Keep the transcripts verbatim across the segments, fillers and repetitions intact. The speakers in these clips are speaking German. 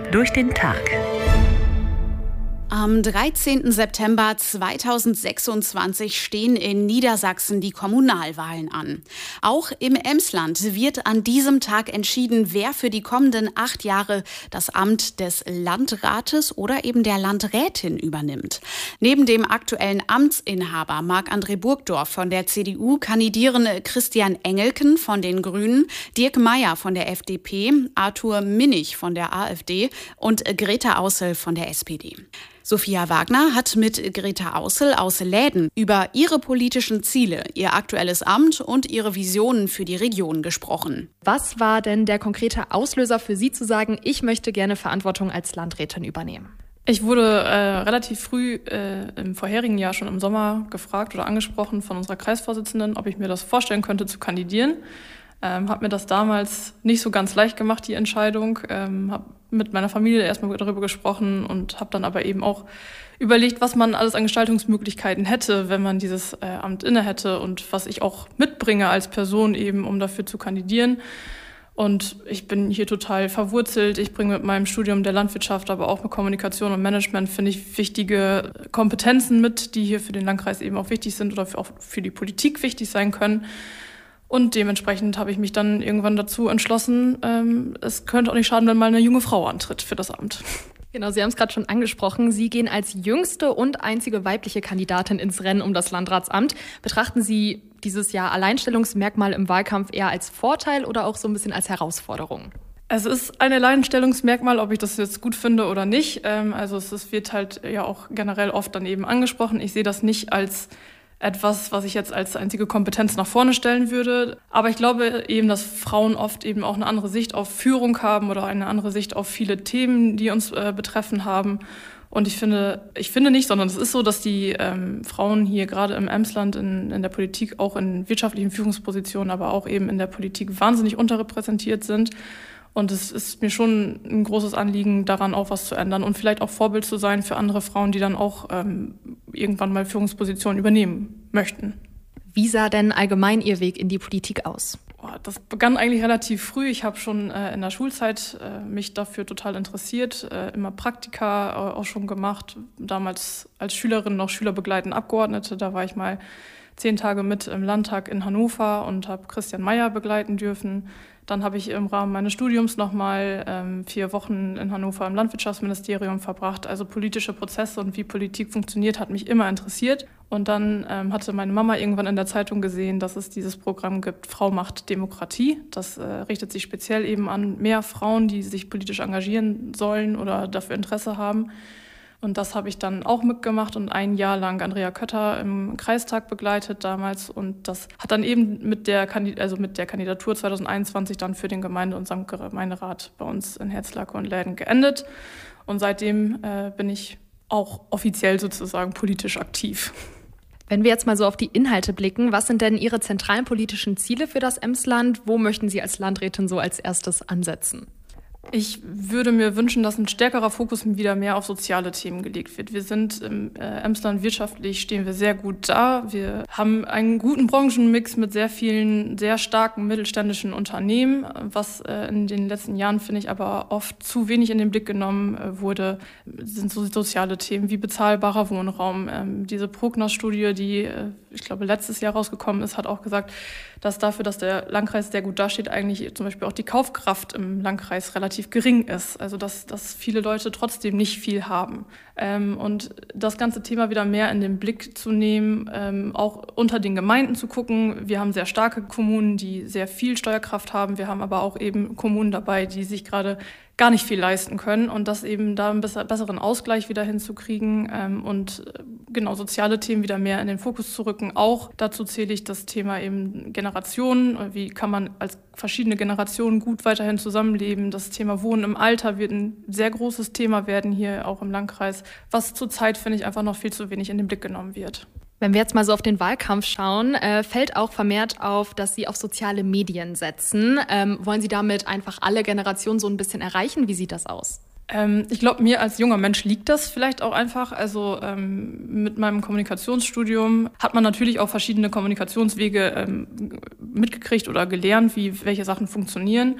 durch den Tag. Am dreizehnten September zweitausendsechsundzwanzig stehen in Niedersachsen die Kommunalwahlen an. Auch im Emsland wird an diesem Tag entschieden, wer für die kommenden acht Jahre das Amt des Landrates oder eben der Landrätin übernimmt. Neben dem aktuellen Amtsinhaber Marc-André Burgdorf von der C D U kandidieren Christian Engelken von den Grünen, Dirk Meyer von der F D P, Arthur Minnig von der AfD und Greta Außel von der S P D. Sophia Wagner hat mit Greta Außel aus Läden über ihre politischen Ziele, ihr aktuelles Amt und ihre Visionen für die Region gesprochen. Was war denn der konkrete Auslöser für Sie zu sagen, ich möchte gerne Verantwortung als Landrätin übernehmen? Ich wurde äh, relativ früh äh, im vorherigen Jahr schon im Sommer gefragt oder angesprochen von unserer Kreisvorsitzenden, ob ich mir das vorstellen könnte zu kandidieren. Ähm, habe mir das damals nicht so ganz leicht gemacht, die Entscheidung. Ähm, habe mit meiner Familie erstmal darüber gesprochen und habe dann aber eben auch überlegt, was man alles an Gestaltungsmöglichkeiten hätte, wenn man dieses äh, Amt inne hätte und was ich auch mitbringe als Person eben, um dafür zu kandidieren. Und ich bin hier total verwurzelt. Ich bringe mit meinem Studium der Landwirtschaft, aber auch mit Kommunikation und Management, finde ich, wichtige Kompetenzen mit, die hier für den Landkreis eben auch wichtig sind oder für, auch für die Politik wichtig sein können. Und dementsprechend habe ich mich dann irgendwann dazu entschlossen, ähm, es könnte auch nicht schaden, wenn mal eine junge Frau antritt für das Amt. Genau, Sie haben es gerade schon angesprochen. Sie gehen als jüngste und einzige weibliche Kandidatin ins Rennen um das Landratsamt. Betrachten Sie dieses Jahr Alleinstellungsmerkmal im Wahlkampf eher als Vorteil oder auch so ein bisschen als Herausforderung? Es ist ein Alleinstellungsmerkmal, ob ich das jetzt gut finde oder nicht. Ähm, also es ist, wird halt ja auch generell oft dann eben angesprochen. Ich sehe das nicht als etwas, was ich jetzt als einzige Kompetenz nach vorne stellen würde. Aber ich glaube eben, dass Frauen oft eben auch eine andere Sicht auf Führung haben oder eine andere Sicht auf viele Themen, die uns äh, betreffen haben. Und ich finde, ich finde nicht, sondern es ist so, dass die ähm, Frauen hier gerade im Emsland in, in der Politik, auch in wirtschaftlichen Führungspositionen, aber auch eben in der Politik wahnsinnig unterrepräsentiert sind. Und es ist mir schon ein großes Anliegen, daran auch was zu ändern und vielleicht auch Vorbild zu sein für andere Frauen, die dann auch ähm, irgendwann mal Führungspositionen übernehmen möchten. Wie sah denn allgemein Ihr Weg in die Politik aus? Das begann eigentlich relativ früh. Ich habe schon äh, in der Schulzeit äh, mich dafür total interessiert, äh, immer Praktika äh, auch schon gemacht. Damals als Schülerin noch schülerbegleitende Abgeordnete. Da war ich mal zehn Tage mit im Landtag in Hannover und habe Christian Meyer begleiten dürfen. Dann habe ich im Rahmen meines Studiums nochmal ähm, vier Wochen in Hannover im Landwirtschaftsministerium verbracht. Also politische Prozesse und wie Politik funktioniert, hat mich immer interessiert. Und dann ähm, hatte meine Mama irgendwann in der Zeitung gesehen, dass es dieses Programm gibt, Frau macht Demokratie. Das äh, richtet sich speziell eben an mehr Frauen, die sich politisch engagieren sollen oder dafür Interesse haben. Und das habe ich dann auch mitgemacht und ein Jahr lang Andrea Kötter im Kreistag begleitet damals. Und das hat dann eben mit der, Kandid- also mit der Kandidatur zweitausendeinundzwanzig dann für den Gemeinde- und Samtgemeinderat bei uns in Herzlake und Läden geendet. Und seitdem äh, bin ich auch offiziell sozusagen politisch aktiv. Wenn wir jetzt mal so auf die Inhalte blicken, was sind denn Ihre zentralen politischen Ziele für das Emsland? Wo möchten Sie als Landrätin so als erstes ansetzen? Ich würde mir wünschen, dass ein stärkerer Fokus wieder mehr auf soziale Themen gelegt wird. Wir sind im äh, Emsland wirtschaftlich, stehen wir sehr gut da. Wir haben einen guten Branchenmix mit sehr vielen, sehr starken mittelständischen Unternehmen, was äh, in den letzten Jahren, finde ich, aber oft zu wenig in den Blick genommen äh, wurde, sind so soziale Themen wie bezahlbarer Wohnraum. Ähm, diese Prognos-Studie, die, äh, ich glaube, letztes Jahr rausgekommen ist, hat auch gesagt, dass dafür, dass der Landkreis sehr gut dasteht, eigentlich zum Beispiel auch die Kaufkraft im Landkreis relativ gering ist. Also dass, dass viele Leute trotzdem nicht viel haben. Ähm, und das ganze Thema wieder mehr in den Blick zu nehmen, ähm, auch unter den Gemeinden zu gucken. Wir haben sehr starke Kommunen, die sehr viel Steuerkraft haben. Wir haben aber auch eben Kommunen dabei, die sich gerade gar nicht viel leisten können und das eben da einen besseren Ausgleich wieder hinzukriegen ähm, und genau soziale Themen wieder mehr in den Fokus zu rücken. Auch dazu zähle ich das Thema eben Generationen. Wie kann man als verschiedene Generationen gut weiterhin zusammenleben? Das Thema Wohnen im Alter wird ein sehr großes Thema werden hier auch im Landkreis, was zurzeit, finde ich, einfach noch viel zu wenig in den Blick genommen wird. Wenn wir jetzt mal so auf den Wahlkampf schauen, äh, fällt auch vermehrt auf, dass Sie auf soziale Medien setzen. Ähm, wollen Sie damit einfach alle Generationen so ein bisschen erreichen? Wie sieht das aus? Ähm, ich glaube, mir als junger Mensch liegt das vielleicht auch einfach. Also ähm, mit meinem Kommunikationsstudium hat man natürlich auch verschiedene Kommunikationswege ähm, mitgekriegt oder gelernt, wie welche Sachen funktionieren.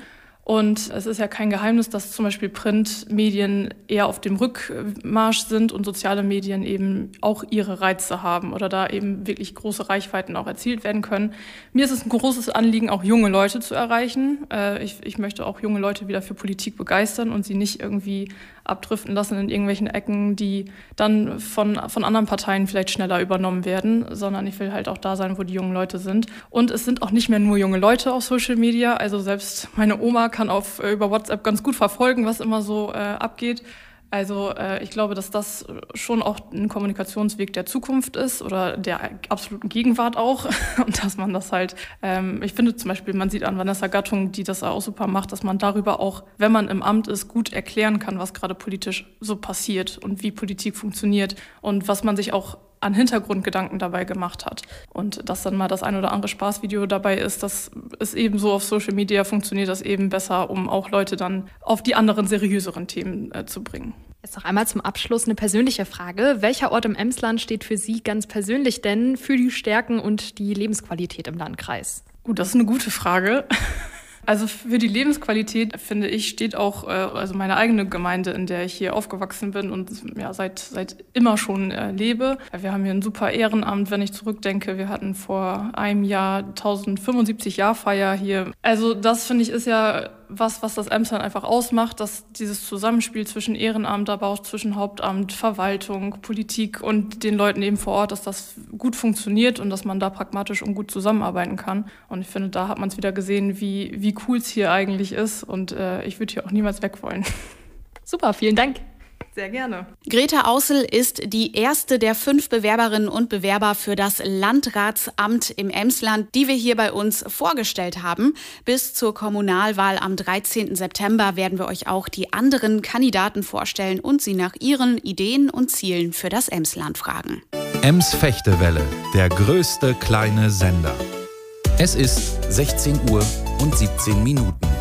Und es ist ja kein Geheimnis, dass zum Beispiel Printmedien eher auf dem Rückmarsch sind und soziale Medien eben auch ihre Reize haben oder da eben wirklich große Reichweiten auch erzielt werden können. Mir ist es ein großes Anliegen, auch junge Leute zu erreichen. Ich, ich möchte auch junge Leute wieder für Politik begeistern und sie nicht irgendwie abdriften lassen in irgendwelchen Ecken, die dann von, von anderen Parteien vielleicht schneller übernommen werden, sondern ich will halt auch da sein, wo die jungen Leute sind. Und es sind auch nicht mehr nur junge Leute auf Social Media, also selbst meine Oma kann auf, über WhatsApp ganz gut verfolgen, was immer so äh, abgeht. Also äh, ich glaube, dass das schon auch ein Kommunikationsweg der Zukunft ist oder der absoluten Gegenwart auch. Und dass man das halt, ähm, ich finde zum Beispiel, man sieht an Vanessa Gattung, die das auch super macht, dass man darüber auch, wenn man im Amt ist, gut erklären kann, was gerade politisch so passiert und wie Politik funktioniert und was man sich auch an Hintergrundgedanken dabei gemacht hat. Und dass dann mal das ein oder andere Spaßvideo dabei ist, das ist eben so auf Social Media, funktioniert das eben besser, um auch Leute dann auf die anderen seriöseren Themen äh, zu bringen. Jetzt noch einmal zum Abschluss eine persönliche Frage. Welcher Ort im Emsland steht für Sie ganz persönlich denn für die Stärken und die Lebensqualität im Landkreis? Gut, das ist eine gute Frage. Also für die Lebensqualität, finde ich, steht auch äh, also meine eigene Gemeinde, in der ich hier aufgewachsen bin und ja seit seit immer schon äh, lebe. Wir haben hier ein super Ehrenamt, wenn ich zurückdenke. Wir hatten vor einem Jahr tausendfünfundsiebzig Jahrfeier hier. Also das, finde ich, ist ja was, was das Emsland einfach ausmacht, dass dieses Zusammenspiel zwischen Ehrenamt, aber auch zwischen Hauptamt, Verwaltung, Politik und den Leuten eben vor Ort, dass das gut funktioniert und dass man da pragmatisch und gut zusammenarbeiten kann. Und ich finde, da hat man es wieder gesehen, wie, wie cool es hier eigentlich ist. Und äh, ich würde hier auch niemals weg wollen. Super, vielen Dank. Sehr gerne. Greta Außel ist die erste der fünf Bewerberinnen und Bewerber für das Landratsamt im Emsland, die wir hier bei uns vorgestellt haben. Bis zur Kommunalwahl am dreizehnten September werden wir euch auch die anderen Kandidaten vorstellen und sie nach ihren Ideen und Zielen für das Emsland fragen. Ems Fechtewelle, der größte kleine Sender. Es ist sechzehn Uhr und siebzehn Minuten.